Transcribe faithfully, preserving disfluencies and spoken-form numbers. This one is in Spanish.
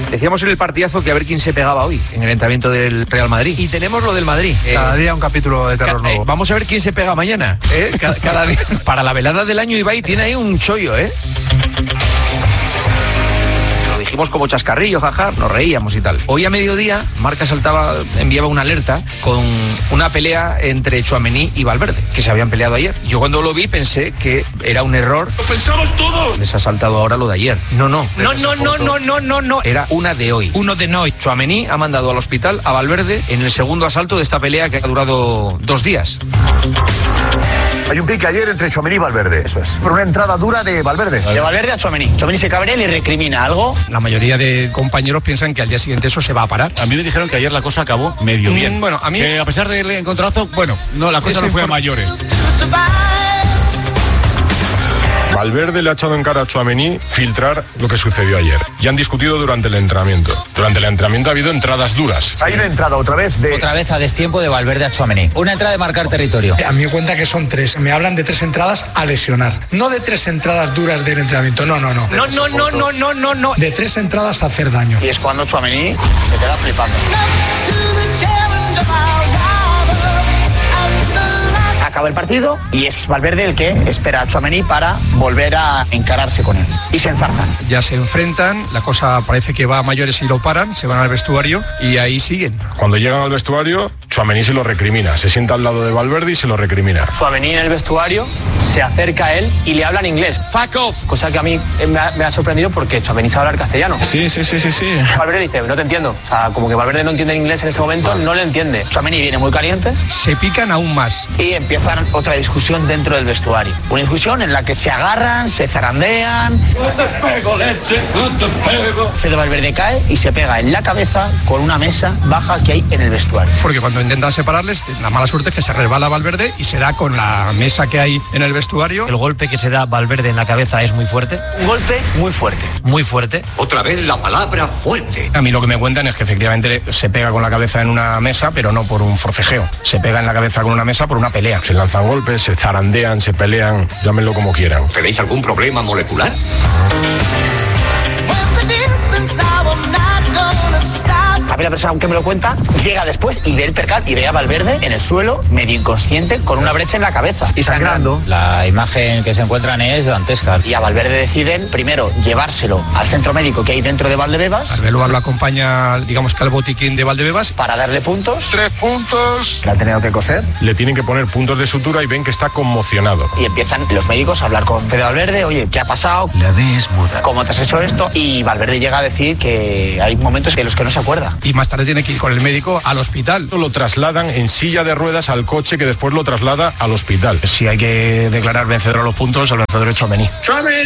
Decíamos en el partidazo que a ver quién se pegaba hoy en el entrenamiento del Real Madrid. Y tenemos lo del Madrid. Cada eh, día un capítulo de terror ca- nuevo. eh, Vamos a ver quién se pega mañana. ¿eh? Cada, cada día. Para la velada del año, Ibai tiene ahí un chollo, ¿eh? Lo dijimos como chascarrillo, jaja, nos reíamos y tal. Hoy a mediodía, Marca saltaba, enviaba una alerta con una pelea entre Tchouaméni y Valverde, que se habían peleado ayer. Yo cuando lo vi pensé que era un error. ¡Lo pensamos todos! Les ha saltado ahora lo de ayer. No, no. No, no, no, no, no, no, no. Era una de hoy. Uno de hoy. Tchouaméni ha mandado al hospital a Valverde en el segundo asalto de esta pelea que ha durado dos días. Hay un pique ayer entre Tchouaméni y Valverde. Eso es. Por una entrada dura de Valverde. De Valverde a Tchouaméni. Tchouaméni se cabrea y le recrimina algo. La mayoría de compañeros piensan que al día siguiente eso se va a parar. A mí me dijeron que ayer la cosa acabó medio bien. Mm, bueno, a mí... Que a pesar del encontronazo, bueno, no, la cosa no fue a mayores. Valverde le ha echado en cara a Tchouaméni filtrar lo que sucedió ayer. Y han discutido durante el entrenamiento. Durante el entrenamiento ha habido entradas duras. Hay una entrada otra vez de... Otra vez a destiempo de Valverde a Tchouaméni. Una entrada de marcar territorio. A mí me cuenta que son tres. Me hablan de tres entradas a lesionar. No de tres entradas duras del entrenamiento. No, no, no. No, no, no, no, no, no, no. De tres entradas a hacer daño. Y es cuando Tchouaméni se queda flipando. Acaba el partido y es Valverde el que espera a Tchouaméni para volver a encararse con él. Y se enzarzan. Ya se enfrentan, la cosa parece que va a mayores y lo paran, se van al vestuario y ahí siguen. Cuando llegan al vestuario, Tchouaméni se lo recrimina. Se sienta al lado de Valverde y se lo recrimina. Tchouaméni en el vestuario se acerca a él y le habla en inglés. Fuck off. Cosa que a mí me ha, me ha sorprendido porque Tchouaméni sabe hablar castellano. Sí, sí, sí, sí, sí. Valverde dice, no te entiendo. O sea, como que Valverde no entiende inglés en ese momento, no le entiende. Tchouaméni viene muy caliente. Se pican aún más. Y empiezan otra discusión dentro del vestuario. Una discusión en la que se agarran, se zarandean. No te pego, leche, no te pego. Fede Valverde cae y se pega en la cabeza con una mesa baja que hay en el vestuario. Porque cuando intentan separarles, la mala suerte es que se resbala Valverde y se da con la mesa que hay en el vestuario. El golpe que se da Valverde en la cabeza es muy fuerte. Un golpe muy fuerte. Muy fuerte. Otra vez la palabra fuerte. A mí lo que me cuentan es que efectivamente se pega con la cabeza en una mesa, pero no por un forcejeo. Se pega en la cabeza con una mesa por una pelea. Se lanzan golpes, se zarandean, se pelean, llámenlo como quieran. ¿Tenéis algún problema molecular? A mí la persona que me lo cuenta llega después y ve el percal y ve a Valverde en el suelo, medio inconsciente, con una brecha en la cabeza. Y sangrando. La imagen que se encuentran es dantesca. Y a Valverde deciden, primero, llevárselo al centro médico que hay dentro de Valdebebas. Arbeloa lo acompaña, digamos que al botiquín de Valdebebas. Para darle puntos. Tres puntos. ¿Le han tenido que coser? Le tienen que poner puntos de sutura y ven que está conmocionado. Y empiezan los médicos a hablar con Fede Valverde. Oye, ¿qué ha pasado? La D es muda. ¿Cómo te has hecho esto? Y Valverde llega a decir que hay momentos en los que no se acuerda. Y más tarde tiene que ir con el médico al hospital. Lo trasladan en silla de ruedas al coche que después lo traslada al hospital. Si hay que declarar vencedor a los puntos, el vencedor es Tchouaméni.